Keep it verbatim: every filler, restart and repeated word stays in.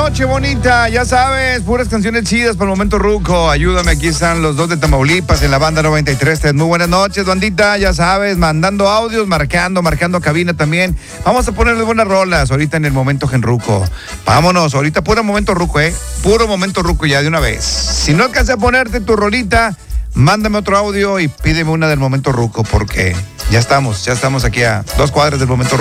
noche bonita, ya sabes, puras canciones chidas para el momento ruco. Ayúdame, aquí están los dos de Tamaulipas en la banda noventa y tres. Muy buenas noches, bandita, ya sabes, mandando audios, marcando, marcando cabina también. Vamos a ponerle buenas rolas ahorita en el momento genruco. Vámonos, ahorita puro momento ruco, eh. Puro momento ruco ya de una vez. Si no alcanzas a ponerte tu rolita, mándame otro audio y pídeme una del momento ruco porque ya estamos, ya estamos aquí a dos cuadras del momento ruco.